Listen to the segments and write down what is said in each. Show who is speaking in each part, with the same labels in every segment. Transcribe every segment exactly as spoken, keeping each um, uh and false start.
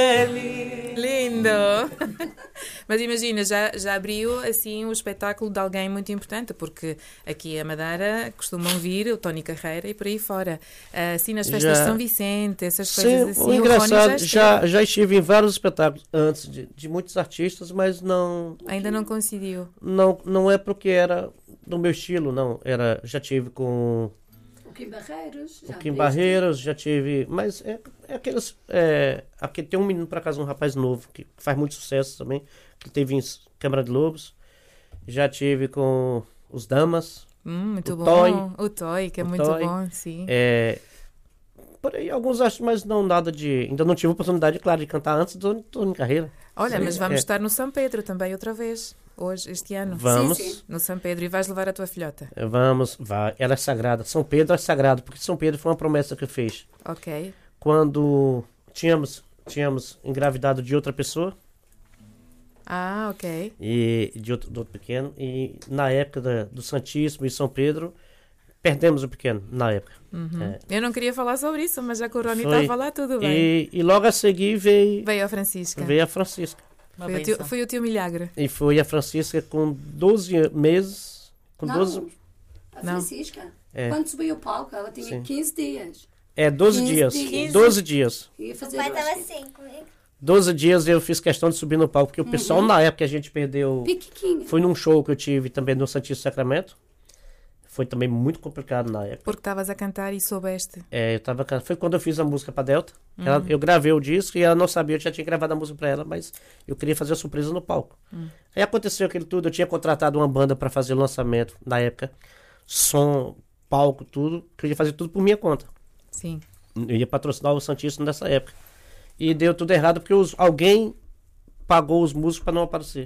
Speaker 1: Lindo! Mas imagina, já, já abriu assim o espetáculo de alguém muito importante, porque aqui a Madeira costumam vir o Tony Carreira e por aí fora. Assim nas festas
Speaker 2: Já.
Speaker 1: de São Vicente, essas
Speaker 2: Sim,
Speaker 1: coisas assim.
Speaker 2: o engraçado,
Speaker 1: Rony
Speaker 2: já, já estive em vários espetáculos antes de, de muitos artistas, mas não,
Speaker 1: ainda não coincidiu.
Speaker 2: não, não é porque era do meu estilo, não. Era, já tive com
Speaker 3: O Kim Barreiros.
Speaker 2: o Kim Barreiros, já tive, mas é, é aqueles, é, aqui tem um menino para casa, um rapaz novo, que faz muito sucesso também, que teve em Câmara de Lobos, já tive com os Damas,
Speaker 1: Hum, muito
Speaker 2: O
Speaker 1: bom.
Speaker 2: Toy.
Speaker 1: O Toy, que é
Speaker 2: O
Speaker 1: muito
Speaker 2: Toy.
Speaker 1: bom, sim.
Speaker 2: é, por aí alguns acho, mas não nada de, ainda não tive a oportunidade, claro, de cantar antes do Tony Carreira.
Speaker 1: Olha,
Speaker 2: Sim,
Speaker 1: mas vamos
Speaker 2: é.
Speaker 1: estar no São Pedro também outra vez, hoje, este ano.
Speaker 2: Vamos.
Speaker 3: Sim, sim.
Speaker 1: No São Pedro, e vais levar a tua filhota.
Speaker 2: Vamos, vai. Ela é sagrada. São Pedro é sagrado, porque São Pedro foi uma promessa que fez.
Speaker 1: Ok.
Speaker 2: Quando tínhamos, tínhamos engravidado de outra pessoa,
Speaker 1: Ah, ok.
Speaker 2: e de outro, do outro pequeno, e na época da- do Santíssimo e São Pedro, perdemos o pequeno, na época.
Speaker 1: Uhum.
Speaker 2: É.
Speaker 1: Eu não queria falar sobre isso, mas já que o Rony
Speaker 2: Foi.
Speaker 1: está a falar, tudo bem.
Speaker 2: E, e logo a seguir veio,
Speaker 1: Veio a Francisca.
Speaker 2: veio a Francisca.
Speaker 4: Uma
Speaker 1: Foi o, teu,
Speaker 4: benção.
Speaker 1: foi o teu milagre.
Speaker 2: E foi a Francisca com doze meses, com
Speaker 3: Não,
Speaker 2: doze,
Speaker 3: a
Speaker 1: Não.
Speaker 3: Francisca,
Speaker 2: É.
Speaker 3: quando subiu ao palco, ela tinha
Speaker 2: Sim.
Speaker 3: quinze dias.
Speaker 2: é, doze
Speaker 3: quinze
Speaker 2: dias,
Speaker 3: dias.
Speaker 2: doze dias.
Speaker 3: Ia
Speaker 5: O
Speaker 3: fazer
Speaker 5: pai
Speaker 3: eu
Speaker 5: tava
Speaker 3: acho que
Speaker 5: assim comigo.
Speaker 2: doze dias eu fiz questão de subir no palco, porque o pessoal, na época, a gente perdeu.
Speaker 3: piquiquinha.
Speaker 2: Foi num show que eu tive também no Santíssimo Sacramento. Foi também muito complicado na época.
Speaker 1: Porque estavas a cantar e soubeste.
Speaker 2: É, eu tava, can- foi quando eu fiz a música pra Delta.
Speaker 1: Uhum.
Speaker 2: Ela- eu gravei o disco e ela não sabia, eu já tinha gravado a música pra ela, mas eu queria fazer a surpresa no palco.
Speaker 1: Uhum.
Speaker 2: Aí aconteceu aquilo tudo, eu tinha contratado uma banda pra fazer o lançamento na época. Som, palco, tudo. Que eu ia fazer tudo por minha conta.
Speaker 1: Sim.
Speaker 2: Eu ia patrocinar o Santíssimo nessa época. E deu tudo errado porque os- alguém pagou os músicos pra não aparecer.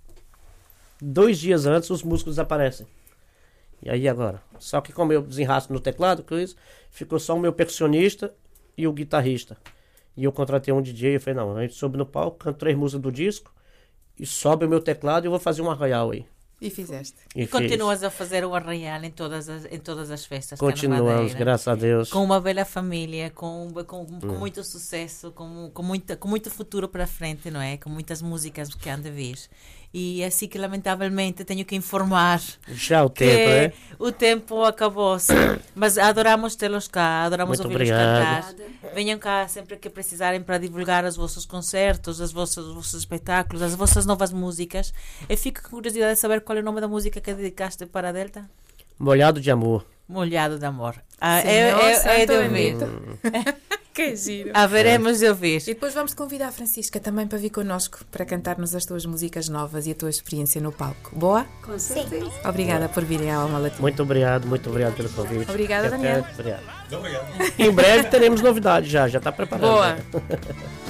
Speaker 2: Dois dias antes, os músicos desaparecem. E aí agora? Só que como eu desenrasco no teclado, coisa, ficou só o meu percussionista e o guitarrista. E eu contratei um D J, eu falei, não, a gente sobe no palco, canto três músicas do disco, e sobe o meu teclado e eu vou fazer um arraial aí.
Speaker 1: E fizeste.
Speaker 2: E
Speaker 4: E continuas a fazer o arraial em todas as, em todas as festas. cá na
Speaker 2: continuamos,
Speaker 4: Madeira.
Speaker 2: graças a Deus.
Speaker 4: Com uma bela família, com, com, com
Speaker 2: Hum.
Speaker 4: muito sucesso, com, com, muita, com muito futuro para frente, não é? Com muitas músicas que hão de vir. E é assim que, lamentavelmente, tenho que informar
Speaker 2: Já o
Speaker 4: que
Speaker 2: tempo, né?
Speaker 4: o tempo acabou-se. Mas adoramos tê-los cá, adoramos
Speaker 2: Muito
Speaker 4: ouvi-los
Speaker 2: obrigado.
Speaker 4: cantar. Venham cá sempre que precisarem para divulgar os vossos concertos, os vossos, os vossos espetáculos, as vossas novas músicas. Eu fico com curiosidade de saber qual é o nome da música que dedicaste para a Delta.
Speaker 2: Molhado de amor.
Speaker 4: Molhado de amor. Ah,
Speaker 1: Senhor
Speaker 4: é, é, é
Speaker 1: Santo
Speaker 4: de ouvir.
Speaker 1: Bendito. Que giro.
Speaker 4: Haveremos de ouvir.
Speaker 1: E depois vamos te convidar a Francisca também para vir connosco para cantar-nos as tuas músicas novas e a tua experiência no palco. Boa?
Speaker 3: Com certeza.
Speaker 1: Obrigada por virem à Alma Latina.
Speaker 2: Muito obrigado, muito obrigado pelo convite.
Speaker 1: Obrigada,
Speaker 2: E até-
Speaker 1: Daniel.
Speaker 2: Obrigado. Em breve teremos novidades já, já está preparado.
Speaker 1: Boa.
Speaker 2: né?